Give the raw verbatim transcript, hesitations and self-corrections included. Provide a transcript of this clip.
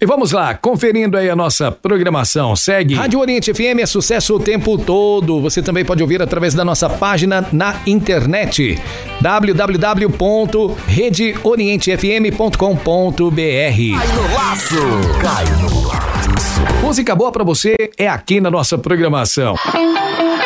E vamos lá, conferindo aí a nossa programação. Segue. Rádio Oriente F M é sucesso o tempo todo. Você também pode ouvir através da nossa página na internet. w w w ponto rede oriente f m ponto com ponto b r. Cai no laço. Cai no laço. Música boa pra você é aqui na nossa programação.